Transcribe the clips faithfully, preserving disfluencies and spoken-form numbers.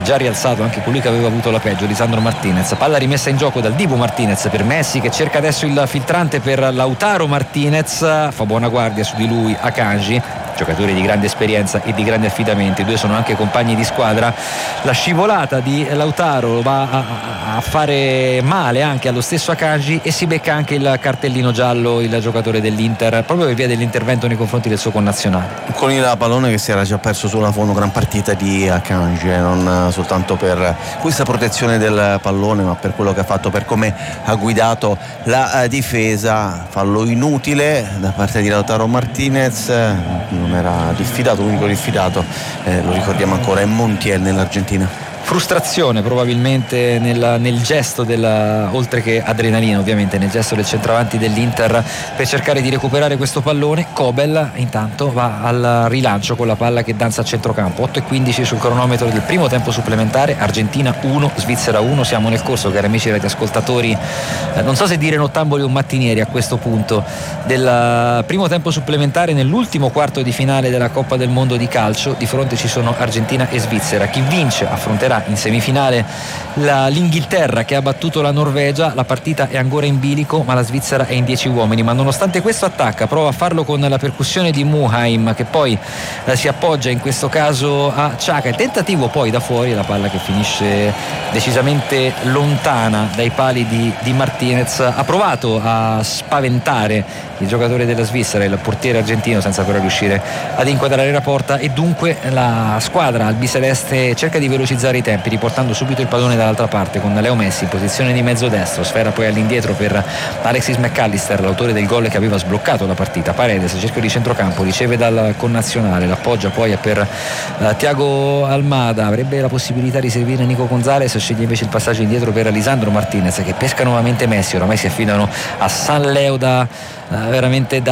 già rialzato anche colui che aveva avuto la peggio, Lisandro Martinez. Palla rimessa in gioco dal Dibu Martinez per Messi, che cerca adesso il filtrante per Lautaro Martinez, fa buona guardia su di lui Akanji, giocatore di grande esperienza e di grande affidamento. I due sono anche compagni di squadra. La scivolata di Lautaro va a, a fare male anche allo stesso Akanji e si becca anche il cartellino giallo il giocatore dell'Inter, proprio per via dell'intervento nei confronti del suo connazionale. Con il pallone che si era già perso sulla fondo, gran partita di Akanji, eh, non soltanto per questa protezione del pallone, ma per quello che ha fatto, per come ha guidato la uh, difesa. Fallo inutile da parte di Lautaro Martinez, non era diffidato, l'unico diffidato, eh, lo ricordiamo ancora, è Montiel nell'Argentina. Frustrazione probabilmente nel, nel gesto della, oltre che adrenalina ovviamente, nel gesto del centravanti dell'Inter per cercare di recuperare questo pallone. Kobel intanto va al rilancio con la palla che danza a centrocampo. Otto e quindici sul cronometro del primo tempo supplementare. Argentina uno, Svizzera uno. Siamo nel corso, cari amici radioascoltatori, eh, non so se dire nottamboli o mattinieri a questo punto, del primo tempo supplementare nell'ultimo quarto di finale della Coppa del Mondo di calcio. Di fronte ci sono Argentina e Svizzera. Chi vince affronterà in semifinale la, l'Inghilterra, che ha battuto la Norvegia. La partita è ancora in bilico, ma la Svizzera è in dieci uomini, ma nonostante questo attacca, prova a farlo con la percussione di Muheim, che poi eh, si appoggia in questo caso a Xhaka. Il tentativo poi da fuori, la palla che finisce decisamente lontana dai pali di, di Martinez. Ha provato a spaventare il giocatore della Svizzera, il portiere argentino, senza però riuscire ad inquadrare la porta, e dunque la squadra albiceleste cerca di velocizzare i tempi, riportando subito il pallone dall'altra parte con Leo Messi in posizione di mezzo destro. Sfera poi all'indietro per Alexis McAllister, l'autore del gol che aveva sbloccato la partita. Paredes, cerchio di centrocampo, riceve dal connazionale, l'appoggia poi per uh, Thiago Almada. Avrebbe la possibilità di servire Nico Gonzalez, sceglie invece il passaggio indietro per Lisandro Martinez, che pesca nuovamente Messi. Oramai si affidano a San Leo da Uh, veramente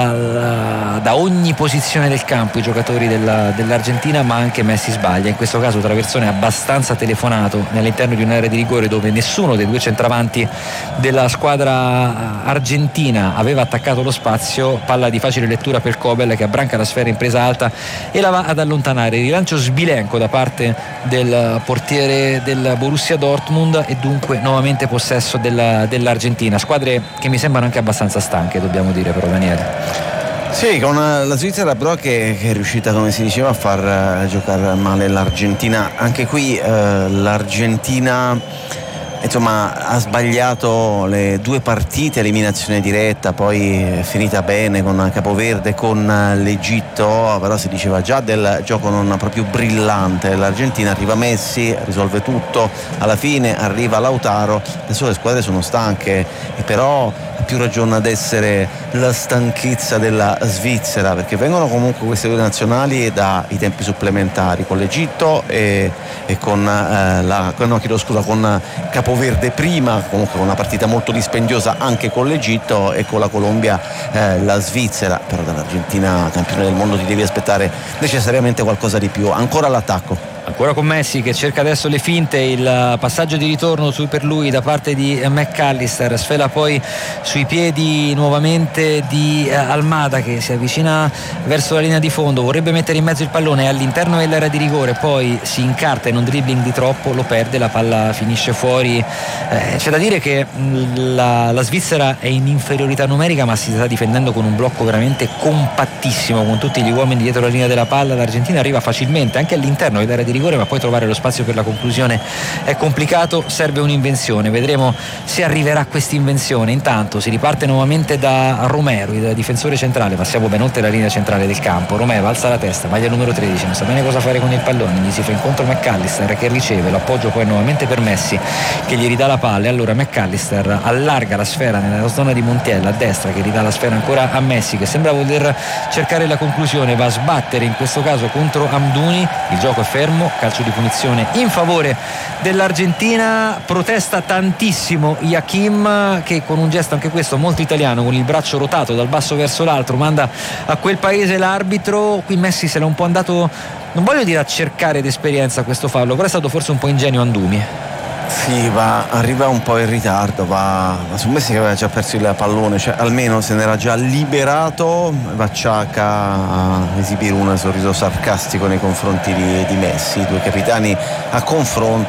da, da ogni posizione del campo i giocatori della, dell'Argentina, ma anche Messi sbaglia. In questo caso Traversone è abbastanza telefonato all'interno di un'area di rigore dove nessuno dei due centravanti della squadra argentina aveva attaccato lo spazio. Palla di facile lettura per Kobel, che abbranca la sfera in presa alta e la va ad allontanare. Rilancio sbilenco da parte del portiere del Borussia Dortmund e dunque nuovamente possesso della, dell'Argentina. Squadre che mi sembrano anche abbastanza stanche, dobbiamo dire, però, Daniele. Sì, con la Svizzera però che, che è riuscita, come si diceva, a far uh, giocare male l'Argentina. Anche qui uh, l'Argentina insomma ha sbagliato le due partite, eliminazione diretta, poi è finita bene con Capoverde, con l'Egitto, però si diceva già del gioco non proprio brillante. L'Argentina, arriva Messi, risolve tutto, alla fine arriva Lautaro. Adesso le squadre sono stanche, e però ha più ragione ad essere la stanchezza della Svizzera, perché vengono comunque queste due nazionali dai tempi supplementari, con l'Egitto e, e con eh, la no, chiedo scusa con Capoverde prima, comunque con una partita molto dispendiosa anche con l'Egitto, e con la Colombia eh, la Svizzera. Però dall'Argentina, campione del mondo, ti devi aspettare necessariamente qualcosa di più. Ancora l'attacco. Ancora con Messi che cerca adesso le finte, il passaggio di ritorno su per lui da parte di McAllister, sfera poi sui piedi nuovamente di Almada, che si avvicina verso la linea di fondo, vorrebbe mettere in mezzo il pallone all'interno dell'area di rigore, poi si incarta in un dribbling di troppo, lo perde, la palla finisce fuori. Eh, c'è da dire che la, la Svizzera è in inferiorità numerica, ma si sta difendendo con un blocco veramente compattissimo, con tutti gli uomini dietro la linea della palla. L'Argentina arriva facilmente anche all'interno dell'area di rigore, ma poi trovare lo spazio per la conclusione è complicato. Serve un'invenzione, vedremo se arriverà questa invenzione. Intanto si riparte nuovamente da Romero, il difensore centrale. Passiamo ben oltre la linea centrale del campo. Romero alza la testa, maglia numero tredici, non sa bene cosa fare con il pallone, gli si fa incontro McAllister che riceve l'appoggio poi nuovamente per Messi, che gli ridà la palla, e allora McAllister allarga la sfera nella zona di Montiel a destra, che ridà la sfera ancora a Messi, che sembra voler cercare la conclusione, va a sbattere in questo caso contro Amdouni. Il gioco è fermo, calcio di punizione in favore dell'Argentina. Protesta tantissimo Yakim, che con un gesto anche questo molto italiano, con il braccio rotato dal basso verso l'altro, manda a quel paese l'arbitro. Qui Messi se l'è un po' andato, non voglio dire a cercare d'esperienza questo fallo, però è stato forse un po' ingenuo Andumi. Sì, va, arriva un po' in ritardo, va, va su Messi che aveva già perso il pallone, cioè almeno se n'era già liberato, va Xhaka a esibire un sorriso sarcastico nei confronti di, di Messi, i due capitani a confronto.